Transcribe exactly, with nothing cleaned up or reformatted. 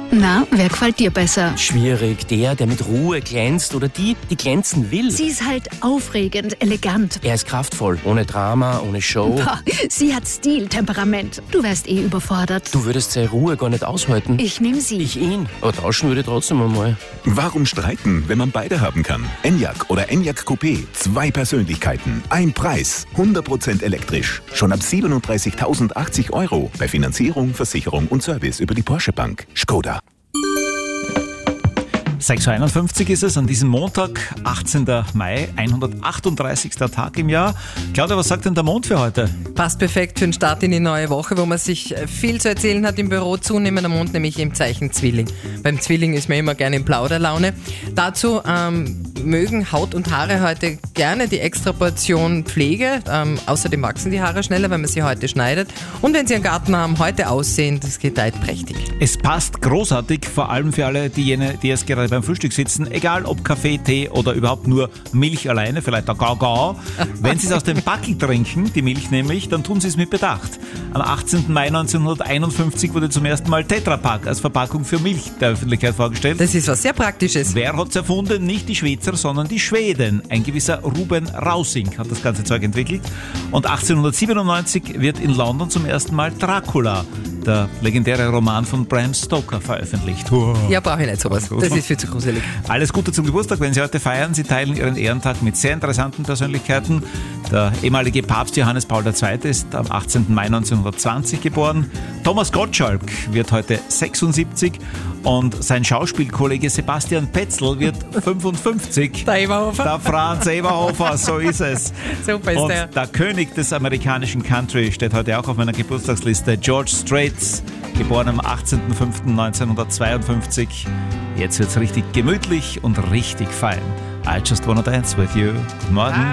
Na, wer gefällt dir besser? Schwierig. Der, der mit Ruhe glänzt oder die, die glänzen will. Sie ist halt aufregend, elegant. Er ist kraftvoll. Ohne Drama, ohne Show. Boah, sie hat Stil, Temperament. Du wärst eh überfordert. Du würdest seine Ruhe gar nicht aushalten. Ich nehm sie. Ich ihn. Aber tauschen würde ich trotzdem einmal. Warum streiten, wenn man beide haben kann? Enyaq oder Enyaq Coupé. Zwei Persönlichkeiten. Ein Preis. hundert Prozent elektrisch. Schon ab siebenunddreißigtausendachtzig Euro. Bei Finanzierung, Versicherung und Service über die Porsche Bank. Skoda. sechs Uhr einundfünfzig ist es an diesem Montag, achtzehnten Mai, hundertachtunddreißigster Tag im Jahr. Claudia, was sagt denn der Mond für heute? Passt perfekt für den Start in die neue Woche, wo man sich viel zu erzählen hat im Büro. Zunehmender Mond nämlich im Zeichen Zwilling. Beim Zwilling ist man immer gerne in Plauderlaune. Dazu ähm, mögen Haut und Haare heute gerne die extra Portion Pflege. Ähm, außerdem wachsen die Haare schneller, wenn man sie heute schneidet. Und wenn sie einen Garten haben, heute aussehen, das gedeiht prächtig. Es passt großartig, vor allem für alle diejenigen, die es gerade beim Frühstück sitzen, egal ob Kaffee, Tee oder überhaupt nur Milch alleine, vielleicht der Gau-Gau. Wenn Sie es aus dem Backel trinken, die Milch nämlich, dann tun Sie es mit Bedacht. Am achtzehnten Mai neunzehnhunderteinundfünfzig wurde zum ersten Mal Tetra Pak als Verpackung für Milch der Öffentlichkeit vorgestellt. Das ist was sehr Praktisches. Wer hat es erfunden? Nicht die Schweizer, sondern die Schweden. Ein gewisser Ruben Rausing hat das ganze Zeug entwickelt. Und achtzehnhundertsiebenundneunzig wird in London zum ersten Mal Dracula, der legendäre Roman von Bram Stoker, veröffentlicht. Ja, brauche ich nicht sowas. Das ist viel zu gruselig. Alles Gute zum Geburtstag, wenn Sie heute feiern. Sie teilen Ihren Ehrentag mit sehr interessanten Persönlichkeiten. Der ehemalige Papst Johannes Paul der Zweite ist am achtzehnten Mai neunzehnhundertzwanzig geboren. Thomas Gottschalk wird heute sechsundsiebzig und sein Schauspielkollege Sebastian Petzl wird fünfundfünfzig. Der Eberhofer. Der Franz Eberhofer, so ist es. Super ist und der. der König des amerikanischen Country steht heute auch auf meiner Geburtstagsliste. George Strait, geboren am achtzehnten fünften neunzehnhundertzweiundfünfzig. Jetzt wird's richtig gemütlich und richtig fein. I just wanna dance with you. Guten Morgen.